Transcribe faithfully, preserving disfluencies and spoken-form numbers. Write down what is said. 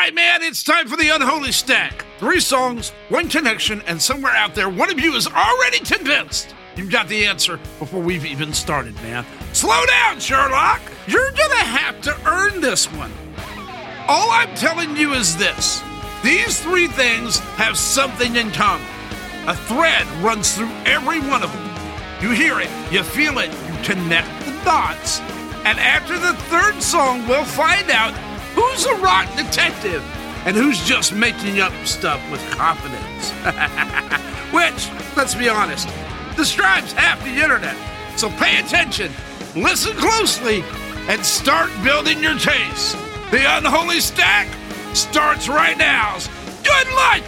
right, man, it's time for the Unholy Stack. Three songs, one connection, and somewhere out there, one of you is already convinced you've got the answer before we've even started, man. Slow down, Sherlock. You're gonna have to earn this one. All I'm telling you is this. These three things have something in common. A thread runs through every one of them. You hear it, you feel it, you connect the dots, and after the third song, we'll find out who's a rock detective and who's just making up stuff with confidence. Which, let's be honest, describes half the internet. So pay attention, listen closely, and start building your case. The Unholy Stack starts right now. Good luck!